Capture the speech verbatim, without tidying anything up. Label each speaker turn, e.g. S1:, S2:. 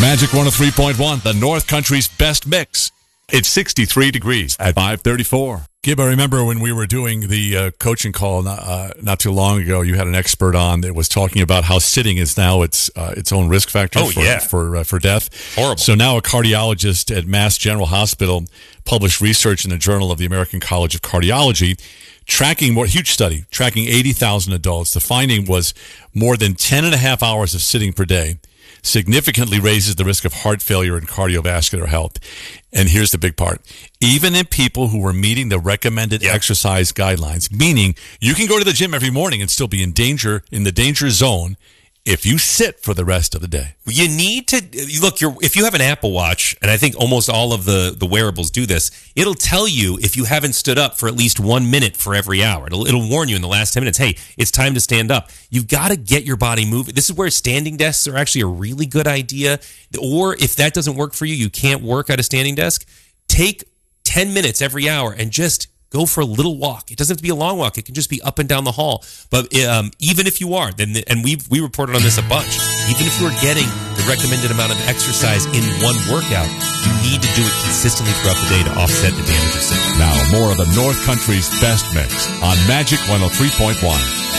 S1: Magic one oh three point one, the North Country's best mix. It's sixty-three degrees at five thirty-four. Gib, I remember when we were doing the uh, coaching call not, uh, not too long ago, you had an expert on that was talking about how sitting is now its uh, its own risk factor
S2: oh,
S1: for
S2: yeah.
S1: for, uh, for death.
S2: Horrible.
S1: So now a cardiologist at Mass General Hospital published research in the Journal of the American College of Cardiology tracking more huge study, tracking eighty thousand adults. The finding was more than ten and a half hours of sitting per day significantly raises the risk of heart failure and cardiovascular health. And here's the big part. Even in people who were meeting the recommended yep. exercise guidelines, meaning you can go to the gym every morning and still be in danger, in the danger zone, if you sit for the rest of the day.
S2: You need to look. You're, if you have an Apple Watch, and I think almost all of the, the wearables do this, it'll tell you if you haven't stood up for at least one minute for every hour. It'll, it'll warn you in the last ten minutes, hey, it's time to stand up. You've got to get your body moving. This is where standing desks are actually a really good idea. Or if that doesn't work for you, you can't work at a standing desk, take ten minutes every hour and just go for a little walk. It doesn't have to be a long walk. It can just be up and down the hall. But um, even if you are, then the, and we we reported on this a bunch, even if you are getting the recommended amount of exercise in one workout, you need to do it consistently throughout the day to offset the damage of sitting.
S1: Now, more of the North Country's best mix on Magic one oh three point one.